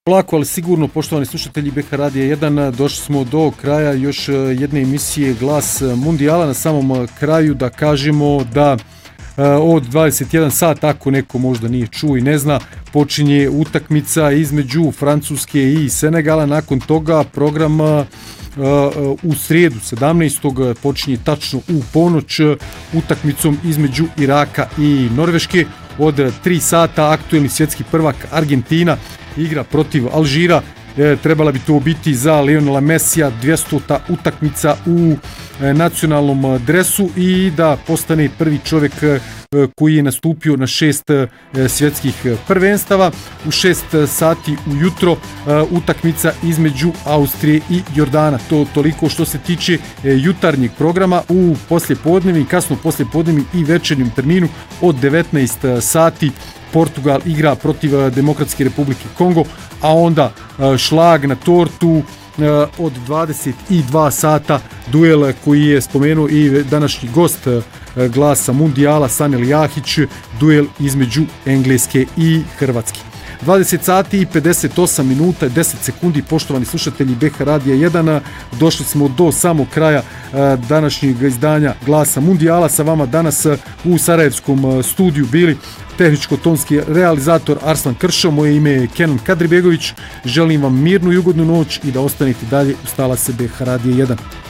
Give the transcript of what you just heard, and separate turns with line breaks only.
Polako, ali sigurno, poštovani slušatelji BH Radija 1, došli smo do kraja još jedne emisije Glas Mundijala. Na samom kraju da kažemo da od 21 sat, ako neko možda nije čuo i ne zna, počinje utakmica između Francuske i Senegala. Nakon toga program u srijedu 17. počinje tačno u ponoć utakmicom između Iraka i Norveške. Od 3 sata aktuelni svjetski prvak Argentina igra protiv Alžira. Trebala bi to biti za Lionela Messija 200. utakmica u nacionalnom dresu i da postane prvi čovjek koji je nastupio na 6 svjetskih prvenstava. U 6 sati ujutro utakmica između Austrije i Jordana. To toliko što se tiče jutarnjeg programa. U poslijepodnevnim, kasno poslijepodnevnim i večernjem terminu od 19 sati Portugal igra protiv Demokratske Republike Kongo, a onda šlag na tortu od 22 sata duel koji je spomenuo i današnji gost Glasa Mundijala Sanel Jahić, duel između Engleske i Hrvatske. 20 sati i 58 minuta i 10 sekundi, poštovani slušatelji BH Radija 1, došli smo do samog kraja današnjeg izdanja Glasa Mundijala. Sa vama danas u Sarajevskom studiju bili tehničko-tonski realizator Arslan Kršo, moje ime je Kenan Kadribegović. Želim vam mirnu i ugodnu noć i da ostanete dalje uz talase BH Radija 1.